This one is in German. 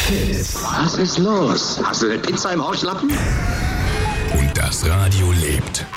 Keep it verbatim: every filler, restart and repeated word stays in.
Kiss. Was ist los? Hast du eine Pizza im Auslappen? Und das Radio lebt.